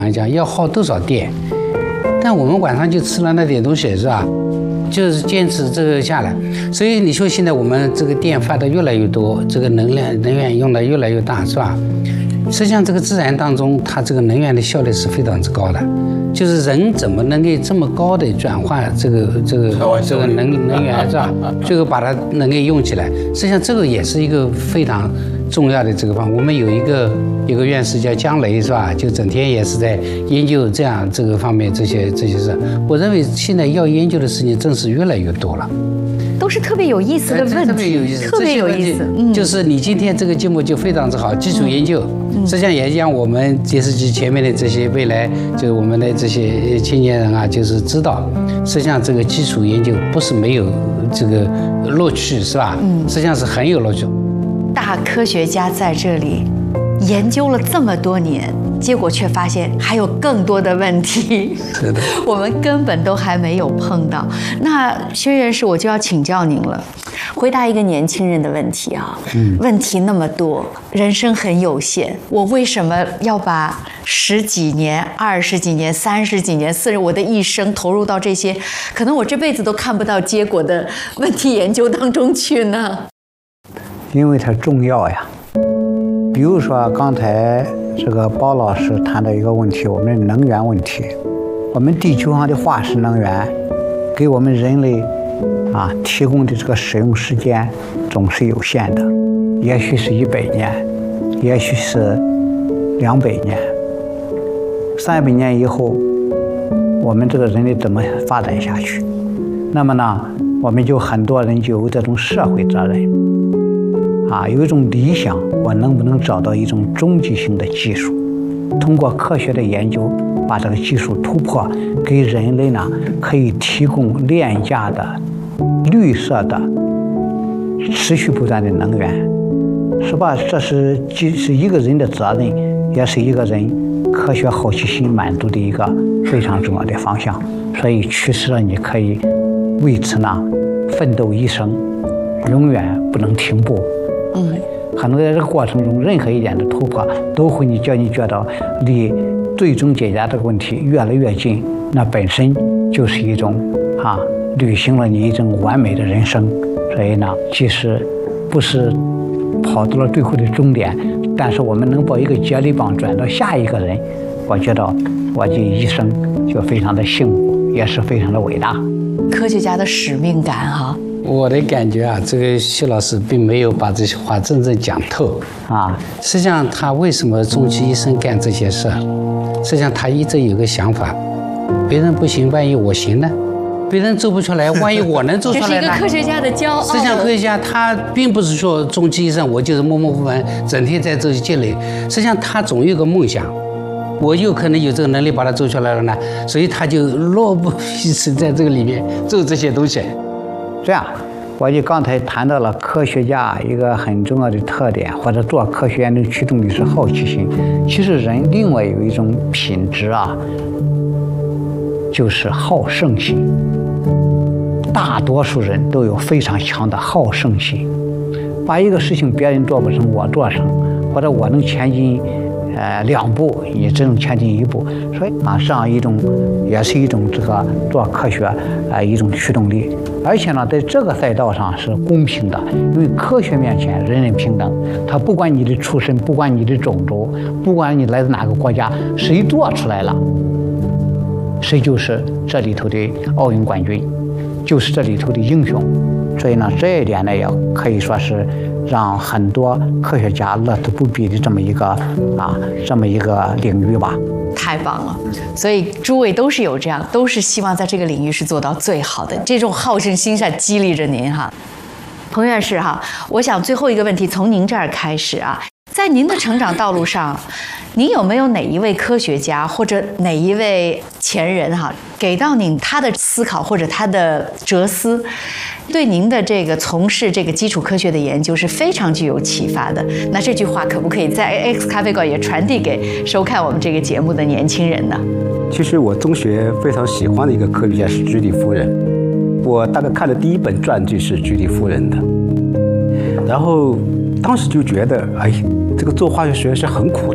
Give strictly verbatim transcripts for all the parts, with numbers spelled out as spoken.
讲要耗多少电，但我们晚上就吃了那点东西，是吧？就是坚持这个下来，所以你说现在我们这个电发的越来越多，这个能量能源用的越来越大，是吧？实际上这个自然当中，它这个能源的效率是非常之高的，就是人怎么能够这么高的转换这个这个这个能能源，是吧？最后把它能够用起来，实际上这个也是一个非常重要的这个方面。我们有一个有个院士叫姜雷，是吧？就整天也是在研究这样这个方面这些这些事。我认为现在要研究的事情正是越来越多了。 都是特别有意思的问题，特别有意思，特别有意思。 嗯，就是你今天这个节目就非常之好，基础研究，嗯、实际上也让我们电视机前面的这些未来，就是我们的这些青年人啊，就是知道，实际上这个基础研究不是没有这个乐趣，是吧？嗯，实际上是很有乐趣。 大科学家在这里研究了这么多年。结果却发现还有更多的问题， 是的， 我们根本都还没有碰到。那薛院士，我就要请教您了，回答一个年轻人的问题啊。嗯，问题那么多，人生很有限，我为什么要把十几年、二十几年、三十几年、四十我的一生投入到这些可能我这辈子都看不到结果的问题研究当中去呢？ 因为它重要呀。比如说刚才这个包老师谈到一个问题，我们的能源问题，我们地球上的化石能源给我们人类啊提供的这个使用时间总是有限的，也许是一百年，也许是两百年，三百年以后，我们这个人类怎么发展下去？那么呢，我们就很多人就有这种社会责任。啊，有一种理想，我能不能找到一种终极性的技术，通过科学的研究把这个技术突破，给人类呢可以提供廉价的、绿色的、持续不断的能源，是吧？这是既是一个人的责任，也是一个人科学好奇心满足的一个非常重要的方向。所以驱使了你可以为此呢奋斗一生，永远不能停步。嗯，可能在这个过程中，任何一点的突破都会你叫你觉得离最终解决这个问题越来越近，那本身就是一种啊履行了你一种完美的人生。所以呢，即使不是跑到了最后的终点，但是我们能把一个接力棒转到下一个人，我觉得我这一生就非常的幸福，也是非常的伟大。 科学家的使命感哈。 我的感觉啊，这个薛老师并没有把这些话真正讲透啊。实际上，他为什么终其一生干这些事？实际上，他一直有个想法：别人不行，万一我行呢？别人做不出来，万一我能做出来呢？ 这是一个科学家的骄傲。 实际上，科学家他并不是说终其一生我就是默默无闻，整天在这里积累。实际上，他总有个梦想。我有可能有这个能力把它做出来了呢，所以他就落不虚此在这个里面做这些东西。 这样，我就刚才谈到了科学家一个很重要的特点，或者做科学研究驱动的是好奇心。其实人另外有一种品质啊，就是好胜心。大多数人都有非常强的好胜心，把一个事情别人做不成，我做成，或者我能前进呃两步，你只能前进一步。所以啊，这样一种也是一种这个做科学啊、呃、一种驱动力。而且呢，在这个赛道上是公平的，因为科学面前人人平等，他不管你的出身，不管你的种族，不管你来自哪个国家，谁做出来了，谁就是这里头的奥运冠军，就是这里头的英雄。所以呢，这一点呢，也可以说是让很多科学家乐此不疲的这么一个啊，这么一个领域吧。 太棒了！所以诸位都是有这样，都是希望在这个领域是做到最好的，这种好胜心是激励着您哈。彭院士哈，我想最后一个问题从您这儿开始啊，在您的成长道路上，您有没有哪一位科学家或者哪一位前人哈，给到您他的思考或者他的哲思，对您的这个从事这个基础科学的研究是非常具有启发的？那这句话可不可以在 X 咖啡馆也传递给收看我们这个节目的年轻人呢？ 其实我中学非常喜欢的一个科学家是居里夫人，我大概看的第一本传记是居里夫人的，然后当时就觉得，哎，这个做化学实验是很苦的，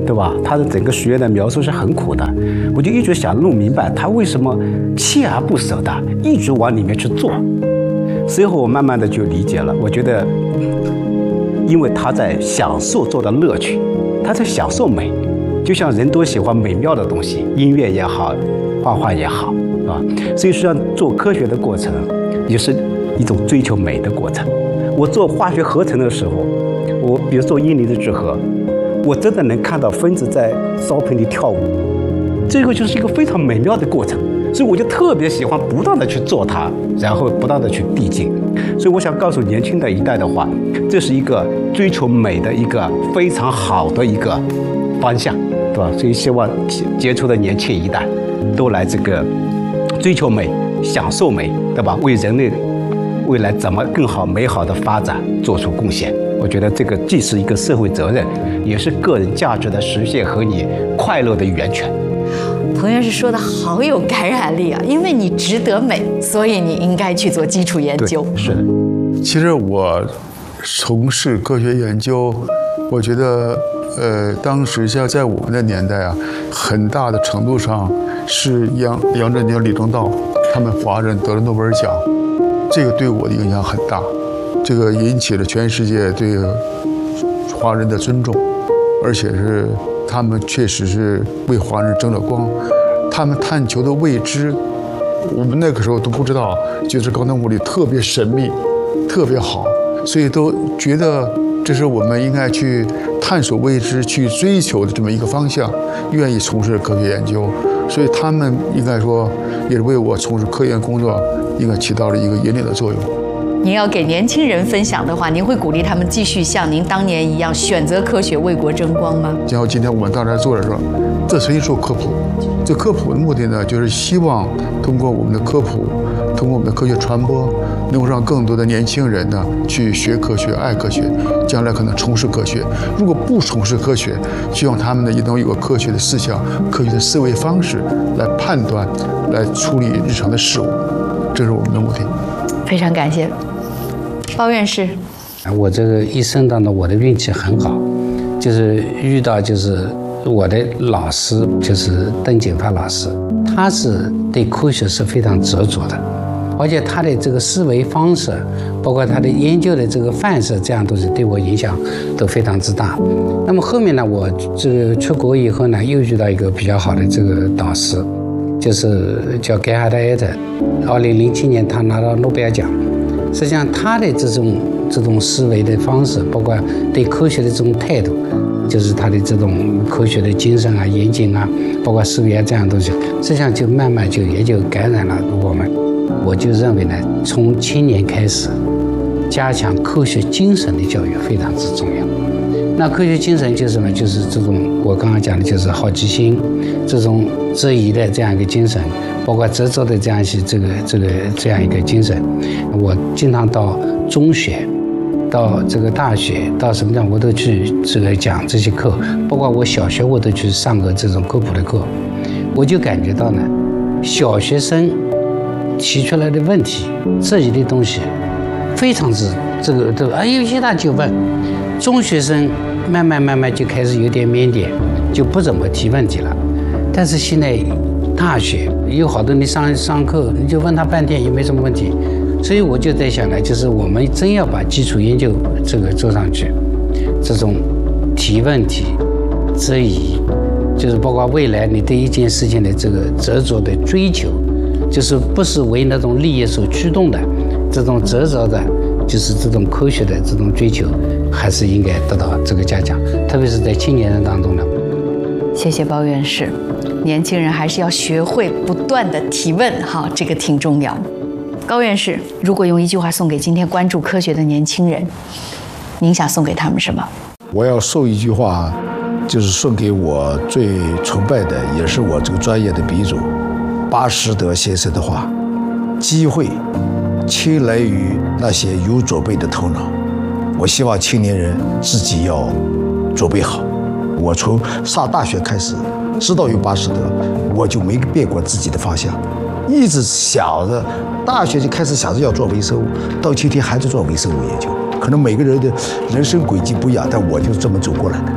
对吧？他的整个学业的描述是很苦的，我就一直想弄明白他为什么锲而不舍的一直往里面去做。随后我慢慢的就理解了，我觉得，因为他在享受做的乐趣，他在享受美，就像人都喜欢美妙的东西，音乐也好，画画也好，啊，所以实际上做科学的过程也是一种追求美的过程。我做化学合成的时候，我比如做阴离子聚合，我真的能看到分子在烧盆里跳舞，这个就是一个非常美妙的过程，所以我就特别喜欢不断的去做它，然后不断的去递进。所以我想告诉年轻的一代的话，这是一个追求美的一个非常好的一个方向，对吧？所以希望接触的年轻一代都来这个追求美、享受美，对吧？为人类未来怎么更好、美好的发展做出贡献。我觉得这个既是一个社会责任，也是个人价值的实现和你快乐的源泉。 彭院士说的好有感染力啊！因为你值得美，所以你应该去做基础研究。 是的。 其实我从事科学研究，我觉得，呃，当时像在我们的年代啊，很大的程度上是杨杨振宁、李政道他们华人得了诺贝尔奖，这个对我的影响很大。这个引起了全世界对华人的尊重，而且是他们确实是为华人争了光。他们探求的未知，我们那个时候都不知道，觉得高等物理特别神秘，特别好，所以都觉得这是我们应该去探索未知、去追求的这么一个方向，愿意从事科学研究。所以他们应该说也是为我从事科研工作应该起到了一个引领的作用。 您要给年轻人分享的话，您会鼓励他们继续像您当年一样选择科学为国争光吗？ 然后今天我们到这儿坐着说，这是一做科普。这科普的目的呢，就是希望通过我们的科普，通过我们的科学传播，能够让更多的年轻人呢去学科学、爱科学，将来可能从事科学。如果不从事科学，希望他们呢也能有个科学的思想、科学的思维方式来判断、来处理日常的事物，这是我们的目的。 非常感谢包院士。 我这个一生当中，我的运气很好，就是遇到就是我的老师，就是邓锦发老师，他是对科学是非常执着的，而且他的这个思维方式，包括他的研究的这个范式，这样东西对我影响都非常之大。那么后面呢，我这个出国以后呢，又遇到一个比较好的这个导师，就是叫盖哈德·艾特。二零零七年他拿到诺贝尔奖。实际上他的这种这种思维的方式，包括对科学的这种态度，就是他的这种科学的精神啊、严谨啊，包括思维啊这样的东西，实际上就慢慢就也就感染了我们。我就认为呢，从青年开始，加强科学精神的教育非常之重要。那科学精神就是什么？就是这种我刚刚讲的，就是好奇心，这种质疑的这样一个精神，包括执着的这样一些这个这个这样一个精神。我经常到中学，到这个大学，到什么地方我都去这个讲这些课，包括我小学我都去上过这种科普的课。我就感觉到呢，小学生提出来的问题、质疑的东西，非常之这个这个，哎有一大就问。中学生慢慢慢慢就开始有点腼腆，就不怎么提问题了。但是现在大学有好多你上上课，你就问他半天也没什么问题。所以我就在想呢，就是我们真要把基础研究这个做上去，这种提问题、质疑，就是包括未来你对一件事情的这个执着的追求，就是不是为那种利益所驱动的，这种执着的，就是这种科学的这种追求，还是应该得到这个嘉奖，特别是在青年人当中呢。 谢谢包院士，年轻人还是要学会不断的提问，哈，这个挺重要。高院士，如果用一句话送给今天关注科学的年轻人，您想送给他们什么？ 我要送一句话，就是送给我最崇拜的，也是我这个专业的鼻祖巴斯德先生的话：机会亲来于那些有准备的头脑。我希望青年人自己要准备好。我从上大学开始知道有巴斯德，我就没变过自己的方向，一直想着，大学就开始想着要做微生物，到今天还在做微生物研究。可能每个人的人生轨迹不一样，但我就是这么走过来的。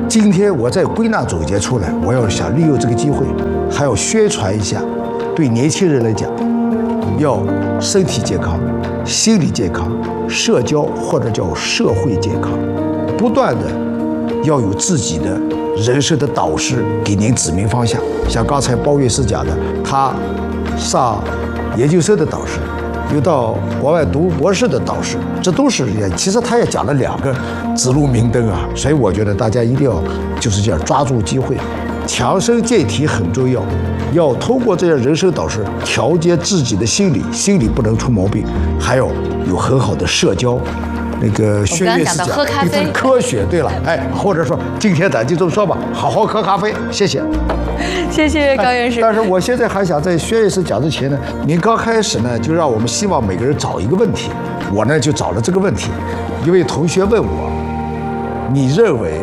今天我再归纳总结出来，我要想利用这个机会，还要宣传一下，对年轻人来讲，要身体健康、心理健康、社交或者叫社会健康，不断的要有自己的人生的导师给您指明方向。像刚才包院士讲的，他上研究生的导师，又到国外读博士的导师，这都是其实他也讲了两个指路明灯啊。所以我觉得大家一定要就是这样抓住机会，强身健体很重要，要通过这样人生导师调节自己的心理，心理不能出毛病，还要有很好的社交。那个薛岳是讲喝咖啡科学，对了，哎，或者说今天咱就这么说吧，好好喝咖啡，谢谢。 谢谢高院士。 但是我现在还想在薛院士讲之前呢，您刚开始呢就让我们希望每个人找一个问题，我呢就找了这个问题。一位同学问我，你认为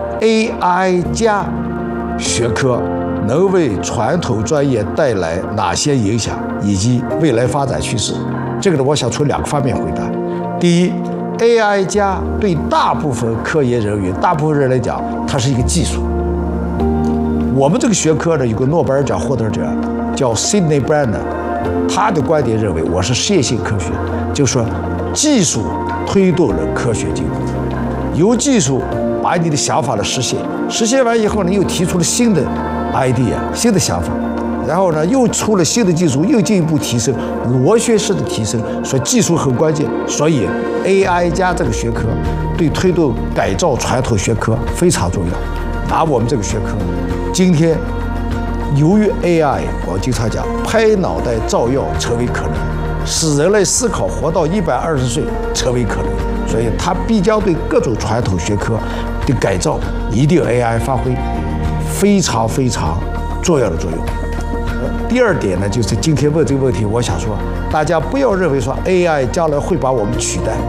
A I 加学科能为传统专业带来哪些影响，以及未来发展趋势？这个呢，我想从两个方面回答。第一，A I 加对大部分科研人员、大部分人来讲，它是一个技术。我们这个学科呢，有个诺贝尔奖获得者叫 Sidney Brenner， 他的观点认为，我是实验性科学，就是说技术推动了科学进步，由技术把你的想法来实现，实现完以后呢，又提出了新的 idea、新的想法，然后呢，又出了新的技术，又进一步提升，螺旋式的提升，所以技术很关键。所以 A I 加这个学科对推动改造传统学科非常重要。拿我们这个学科，今天由于 A I， 我经常讲拍脑袋造药成为可能，使人类思考活到一百二十岁成为可能，所以它必将对各种传统学科的改造一定 A I 发挥非常非常重要的作用。第二点呢，就是今天问这个问题，我想说，大家不要认为说 A I 将来会把我们取代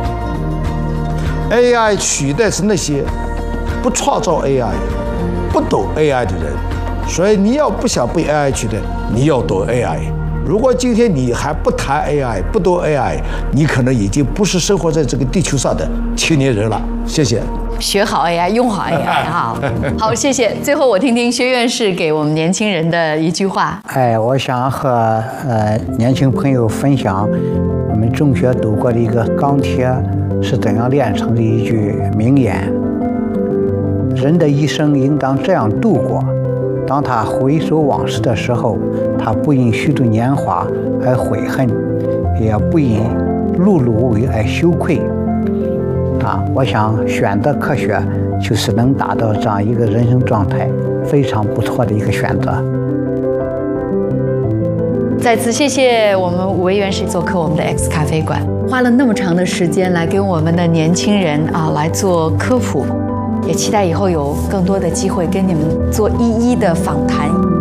，A I 取代是那些不创造 A I、不懂 A I 的人。所以你要不想被 A I 取代，你要懂 A I。如果今天你还不谈 A I、不懂 A I， 你可能已经不是生活在这个地球上的青年人了。谢谢。 学好 A I， 用好 A I 哈。好，谢谢。最后我听听薛院士给我们年轻人的一句话。 哎，我想和呃年轻朋友分享我们中学读过的一个钢铁是怎样炼成的一句名言：人的一生应当这样度过。当他回首往事的时候，他不因虚度年华而悔恨，也不因碌碌无为而羞愧。啊，我想选择科学就是能达到这样一个人生状态，非常不错的一个选择。 再次谢谢我们五位院士做客我们的 X 咖啡馆，花了那么长的时间来跟我们的年轻人啊来做科普。也期待以后有更多的机会跟你们做一一的访谈。